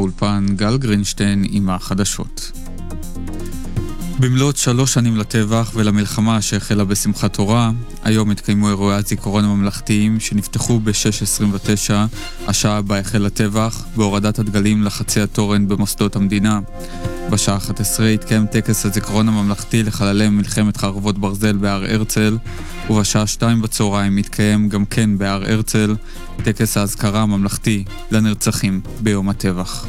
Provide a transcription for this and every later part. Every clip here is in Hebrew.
באולפן גל גרינשטיין עם החדשות. במלאת 3 שנים לטבח ולמלחמה שהחלה בשמחת תורה, היום התקיימו אירועי הזיכרון הממלכתיים שנפתחו ב-6:29, השעה בה החל הטבח, בהורדת הדגלים לחצי התורן במוסדות המדינה. בשעה 11 התקיים טקס הזיכרון הממלכתי לחללי מלחמת חרבות ברזל בהר הרצל, ובשעה 2 בצהריים התקיים גם כן בהר הרצל טקס ההזכרה הממלכתי לנרצחים ביום הטבח.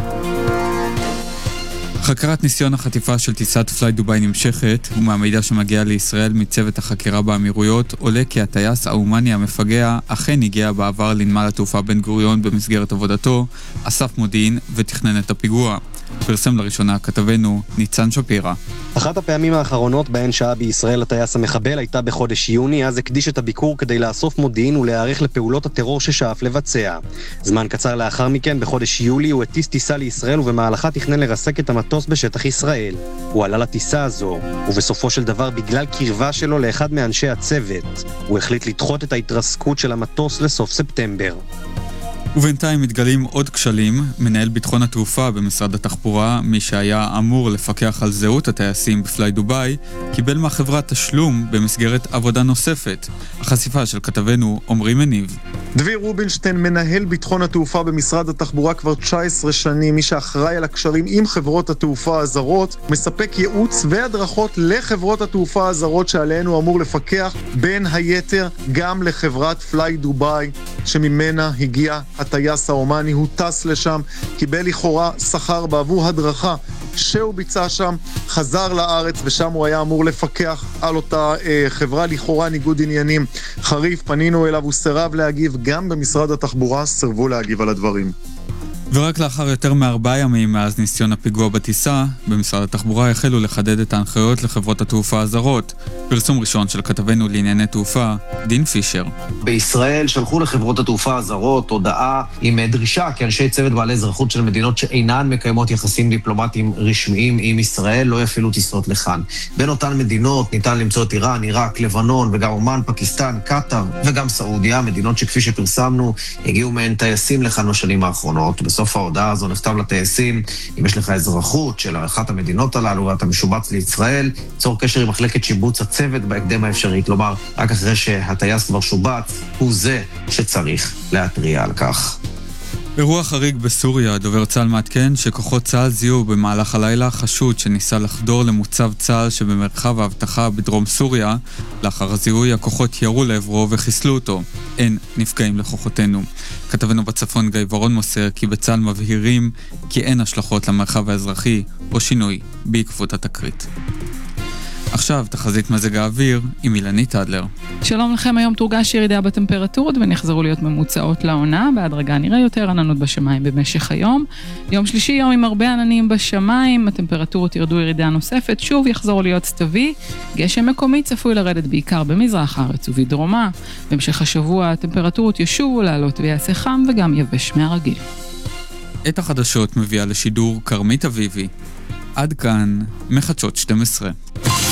חקרת ניסיון החטיפה של טיסת פליי דוביי נמשכת, ומהמידע שמגיע לישראל מצוות החקירה באמירויות עולה כי הטייס האומני המפגע אכן הגיע בעבר לנמל התעופה בן גוריון במסגרת עבודתו, אסף מודיעין ותכנן את הפיגוע. פרסם לראשונה כתבנו ניצן שפירא. אחת הפעמים האחרונות בהן שהה בישראל הטייס המחבל הייתה בחודש יוני, אז הקדיש את הביקור כדי לאסוף מודיעין ולהיערך לפעולות הטרור ששאף לבצע. זמן קצר לאחר מכן, בחודש יולי, הוא הטיס טיסה לישראל ובמהלכה תכנן לרסק את המטוס בשטח ישראל. הוא עלה לטיסה הזו, ובסופו של דבר בגלל קרבה שלו לאחד מאנשי הצוות, הוא החליט לדחות את ההתרסקות של המטוס לסוף ספטמבר. ובינתיים מתגלים עוד כשלים. מנהל ביטחון התעופה במשרד התחבורה, מי שהיה אמור לפקח על זהות הטייסים בפליי דוביי, קיבל מהחברה תשלום במסגרת עבודה נוספת. החשיפה של כתבנו עומרי מניב. דביר רובינשטיין, מנהל ביטחון התעופה במשרד התחבורה כבר 19 שנים, מי שאחראי על הקשרים עם חברות התעופה הזרות, מספק ייעוץ והדרכות לחברות התעופה הזרות שעליהן הוא אמור לפקח, בין היתר גם לחברת פליי דוביי שממנה הגיע הטייס האומני. הוא טס לשם, קיבל לכאורה שכר בעבור הדרכה שהוא ביצע שם, חזר לארץ ושם הוא היה אמור לפקח על אותה חברה. לכאורה ניגוד עניינים חריף, פנינו אליו, הוא סירב להגיב, גם במשרד התחבורה סירבו להגיב על הדברים. ורק לאחר יותר מ4 ימים מאז ניסיון הפיגוע בטיסה, במשרד התחבורה החלו לחדד את ההנחיות לחברות התעופה הזרות. פרסום ראשון של כתבנו לענייני תעופה, דין פישר. בישראל שלחו לחברות התעופה הזרות הודעה עם דרישה כי אנשי צוות בעלי אזרחות של מדינות שאינן מקיימות יחסים דיפלומטיים רשמיים עם ישראל לא יפעילו טיסות לכאן. בין אותן מדינות ניתן למצוא את איראן, עיראק, לבנון וגם אומן, פקיסטן, קטר וגם סעודיה, מדינות שכפי שפרסמנו הגיעו מהן טייסים לכאן בשנים האחרונות. בסוף ההודעה הזו נכתב לטייסים, אם יש לך אזרחות של אחת המדינות הללו ואתה משובץ לישראל, צור קשר עם מחלקת שיבוץ הצוות בהקדם האפשרי. כלומר, רק אחרי שהטייס כבר שובץ, הוא זה שצריך להתריע על כך. אירוע חריג בסוריה, דובר צה"ל מעדכן שכוחות צה"ל זיהו במהלך הלילה חשוד שניסה לחדור למוצב צה"ל שבמרחב האבטחה בדרום סוריה. לאחר הזיהוי הכוחות ירו לעברו וחיסלו אותו. אין נפגעים לכוחותינו. כתבנו בצפון גיא ורון מוסר כי בצה"ל מבהירים כי אין השלכות למרחב האזרחי או שינוי בעקבות התקרית. עכשיו תחזית מזג האוויר עם אילנית אדלר. שלום לכם, היום תורגש ירידה בטמפרטורות ונחזרו להיות ממוצעות לעונה, בהדרגה נראה יותר עננות בשמיים במשך היום. יום שלישי יום עם הרבה עננים בשמיים, הטמפרטורות ירדו ירידה נוספת, שוב יחזור להיות סתווי, גשם מקומי צפוי לרדת בעיקר במזרח הארץ ובדרומה. בהמשך השבוע הטמפרטורות ישובו לעלות ויעשה חם וגם יבש מהרגיל. את החדשות מביאה לשידור קרמית אביבי. עד כאן מחדשות 12.